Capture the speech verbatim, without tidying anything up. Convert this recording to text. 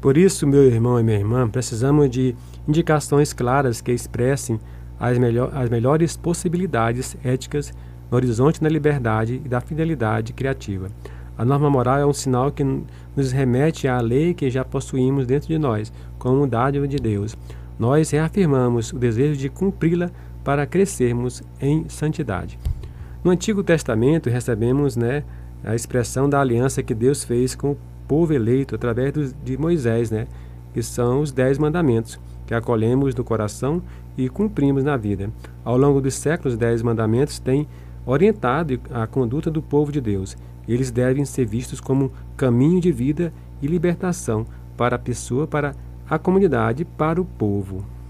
Por isso, meu irmão e minha irmã, precisamos de indicações claras que expressem as, melhor, as melhores possibilidades éticas no horizonte da liberdade e da fidelidade criativa. A norma moral é um sinal que nos remete à lei que já possuímos dentro de nós, como dádiva de Deus. Nós reafirmamos o desejo de cumpri-la para crescermos em santidade. No Antigo Testamento recebemos, né, a expressão da aliança que Deus fez com o povo eleito através de Moisés, né, que são os dez mandamentos, que acolhemos do coração e cumprimos na vida. Ao longo dos séculos, os dez mandamentos têm orientado a conduta do povo de Deus. Eles devem ser vistos como caminho de vida e libertação para a pessoa, para a comunidade, para o povo.